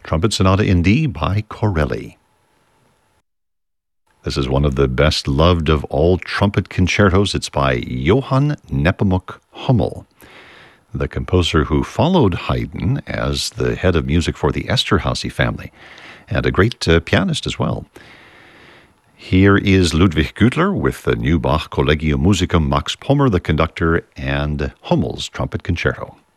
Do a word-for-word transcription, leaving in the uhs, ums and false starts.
Trumpet Sonata in D by Corelli. This is one of the best loved of all trumpet concertos. It's by Johann Nepomuk Hummel, the composer who followed Haydn as the head of music for the Esterhazy family, and a great uh, pianist as well. Here is Ludwig Gütler with the new Bach Collegium Musicum, Max Pommer, the conductor, and Hummel's Trumpet Concerto.